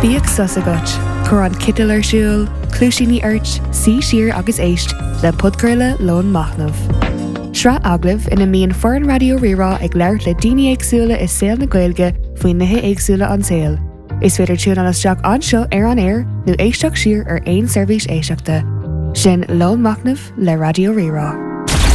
Bíag sus agat, chur an citil ar siúl, clúisíní airt, sí siar agus éist le podcurla lón machnamh. Sra aglah ina míon foran radio rirá ag leirt le daoine éagsúla is saoil na Gaeilge faoin nithe éagsúla an saoil. Is féidir tún an isteach anseo ar an air nó éisteach siar ar aon seirbhís éisteachta. Sin lón machnamh le radio rirá.